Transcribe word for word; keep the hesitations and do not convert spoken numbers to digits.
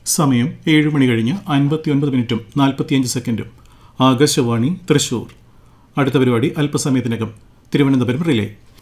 സമയം ഏഴ് മണി കഴിഞ്ഞ് അൻപത്തിയൊൻപത് മിനിറ്റും നാൽപ്പത്തിയഞ്ച് സെക്കൻഡും. ആകാശവാണി തൃശൂർ. അടുത്ത പരിപാടി അല്പസമയത്തിനകം. തിരുവനന്തപുരം റിലേ.